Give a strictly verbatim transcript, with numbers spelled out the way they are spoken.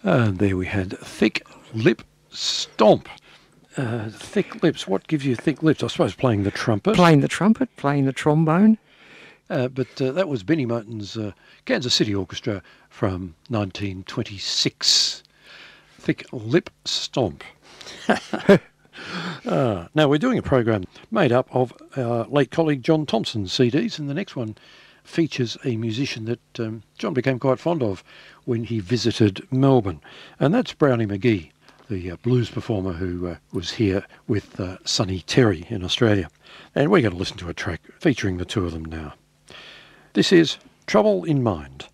And there we had Thick Lip Stomp. Uh, thick lips. What gives you thick lips? I suppose playing the trumpet. Playing the trumpet, playing the trombone. Uh, but uh, that was Benny Moten's uh, Kansas City Orchestra from nineteen twenty-six. Thick Lip Stomp. uh, now, we're doing a program made up of our late colleague John Thompson's C Ds, and the next one features a musician that um, John became quite fond of when he visited Melbourne, and that's Brownie McGee, the uh, blues performer who uh, was here with uh, Sonny Terry in Australia. And we're going to listen to a track featuring the two of them now. This is Trouble in Mind.